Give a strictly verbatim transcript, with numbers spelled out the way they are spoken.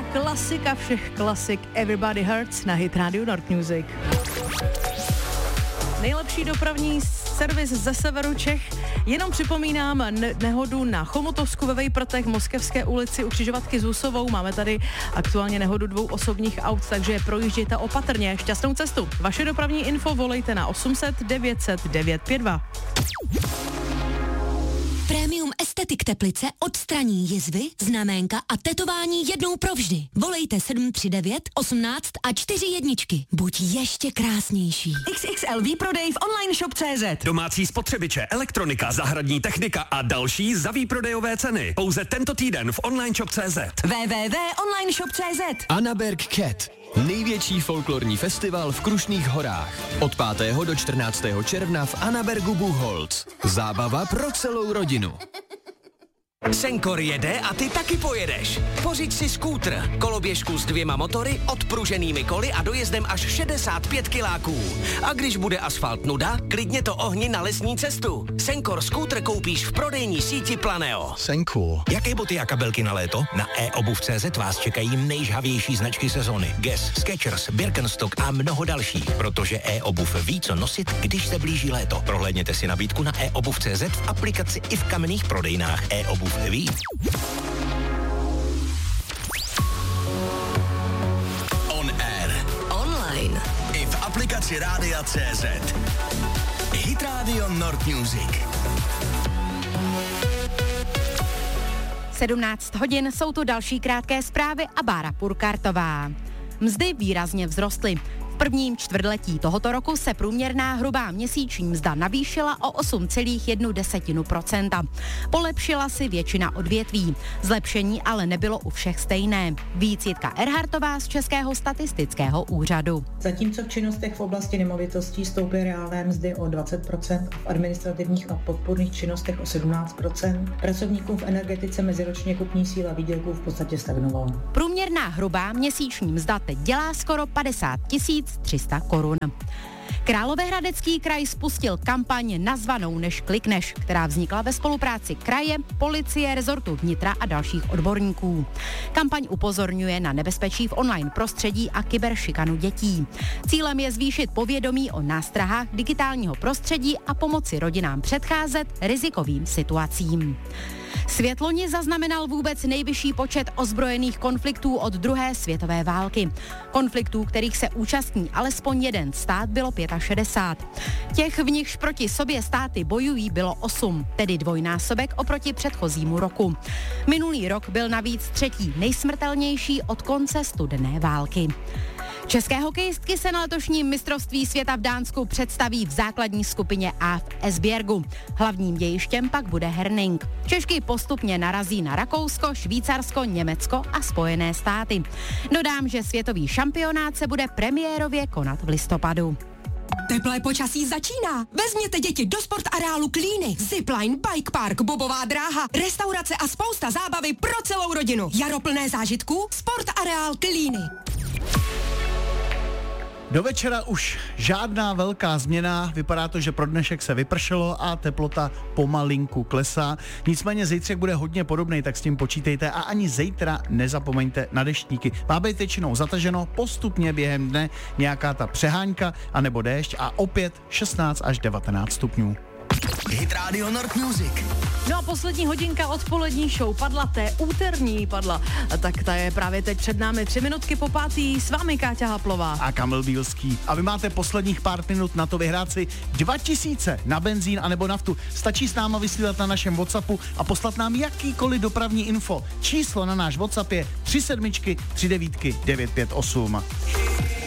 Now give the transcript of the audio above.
klasika všech klasik Everybody Hurts na Hit Radio North Music. Nejlepší dopravní servis ze severu Čech. Jenom připomínám ne- nehodu na Chomutovsku ve Vejprtech, Moskevské ulici u křižovatky s Husovou. Máme tady aktuálně nehodu dvou osobních aut, takže projíždějte opatrně. Šťastnou cestu. Vaše dopravní info volejte na osm set devět set devět pět dva. Premium Estetik Teplice odstraní jizvy, znaménka a tetování jednou provždy. Volejte sedm tři devět osmnáct a čtyři jedničky. Buď ještě krásnější. X X L výprodej v online shop tečka cé zet. Domácí spotřebiče, elektronika, zahradní technika a další za výprodejové ceny. Pouze tento týden v online shop tečka cé zet. w w w tečka online shop tečka cé zet. Annaberg Cat. Největší folklorní festival v Krušných horách. Od pátého do čtrnáctého června v Annabergu Buchholz. Zábava pro celou rodinu. Senkor jede a ty taky pojedeš. Pořiď si skútr, koloběžku s dvěma motory, odpruženými koly a dojezdem až šedesát pět kiláků. A když bude asfalt nuda, klidně to ohni na lesní cestu. Senkor skútr koupíš v prodejní síti Planeo. Senkor. Jaké boty a kabelky na léto? Na e obuv tečka cé zet vás čekají nejžhavější značky sezóny. Guess, Skechers, Birkenstock a mnoho dalších. Protože e-obuv ví, co nosit, když se blíží léto. Prohlédněte si nabídku na e obuv tečka cé zet v aplikaci i v kamenných prodejnách e-obuv ví. On air. Online. I v aplikaci Rádia tečka cé zet. Hit Radio North Music. sedmnáct hodin, jsou tu další krátké zprávy a Bára Purkartová. Mzdy výrazně vzrostly. V prvním čtvrtletí tohoto roku se průměrná hrubá měsíční mzda navýšila o osm celá jedna procenta. Polepšila si většina odvětví. Zlepšení ale nebylo u všech stejné. Víc Jitka Erhartová z Českého statistického úřadu. Zatímco v činnostech v oblasti nemovitostí stouply reálné mzdy o dvacet procent a v administrativních a podpůrných činnostech o sedmnáct procent, pracovníkům v energetice meziročně kupní síla výdělků v podstatě stagnovala. Průměrná hrubá měsíční mzda teď dělá skoro padesát tisíc tři sta korun. Královéhradecký kraj spustil kampaň nazvanou Než klikneš, která vznikla ve spolupráci kraje, policie, rezortu vnitra a dalších odborníků. Kampaň upozorňuje na nebezpečí v online prostředí a kyberšikanu dětí. Cílem je zvýšit povědomí o nástrahách digitálního prostředí a pomoci rodinám předcházet rizikovým situacím. Světloni zaznamenal vůbec nejvyšší počet ozbrojených konfliktů od druhé světové války. Konfliktů, kterých se účastní alespoň jeden stát, bylo šedesát pět. Těch, v nichž proti sobě státy bojují, bylo osm, tedy dvojnásobek oproti předchozímu roku. Minulý rok byl navíc třetí nejsmrtelnější od konce studené války. České hokejistky se na letošním mistrovství světa v Dánsku představí v základní skupině A v Esbjergu. Hlavním dějištěm pak bude Herning. Češky postupně narazí na Rakousko, Švýcarsko, Německo a Spojené státy. Dodám, že světový šampionát se bude premiérově konat v listopadu. Teplé počasí začíná. Vezměte děti do sportareálu Klíny. Zipline, bike park, bobová dráha, restaurace a spousta zábavy pro celou rodinu. Jaro plné zážitků, sportareál Klíny. Do večera už žádná velká změna, vypadá to, že pro dnešek se vypršelo a teplota pomalinku klesá. Nicméně zítřek bude hodně podobný, tak s tím počítejte a ani zítra nezapomeňte na deštníky. Má být většinou zataženo, postupně během dne nějaká ta přehánka anebo déšť a opět šestnáct až devatenáct stupňů. Hit Radio North Music. No a poslední hodinka odpolední show padla, té úterní padla, tak ta je právě teď před námi tři minutky po pátý, s vámi Káťa Haplová. A Kamil Bílský. A vy máte posledních pár minut na to vyhrát si dva tisíce na benzín anebo naftu. Stačí s náma vysílat na našem WhatsAppu a poslat nám jakýkoliv dopravní info. Číslo na náš WhatsApp je tři sedmičky tři devítky devět pět osm.